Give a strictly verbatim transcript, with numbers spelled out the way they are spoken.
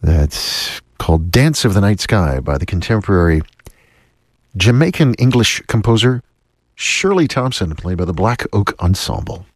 That's called Dance of the Night Sky by the contemporary Jamaican English composer Shirley Thompson, played by the Black Oak Ensemble.